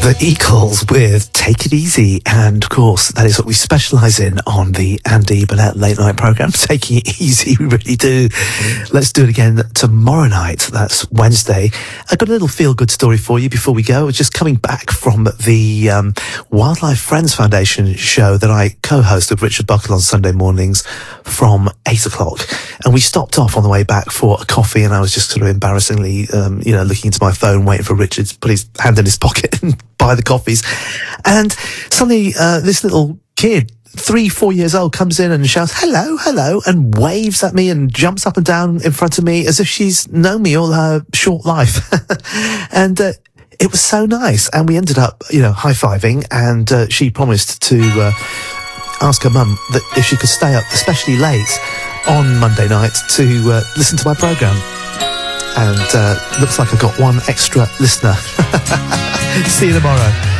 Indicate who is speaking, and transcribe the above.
Speaker 1: The Eagles with Take It Easy, and of course that is what we specialise in on the Andy Burnett late night programme. Taking it easy, we really do. Let's do it again tomorrow night. That's Wednesday. I've got a little feel-good story for you before we go. I was just coming back from the Wildlife Friends Foundation show that I co-host with Richard Buckle on Sunday mornings from 8 o'clock, and we stopped off on the way back for a coffee, and I was just sort of embarrassingly looking into my phone waiting for Richard to put his hand in his pocket and buy the coffees, and suddenly this little kid, 3-4 years old, comes in and shouts hello, hello, and waves at me and jumps up and down in front of me as if she's known me all her short life. And it was so nice, and we ended up high-fiving, and she promised to ask her mum that if she could stay up especially late on Monday night to listen to my programme. And looks like I got one extra listener. See you tomorrow.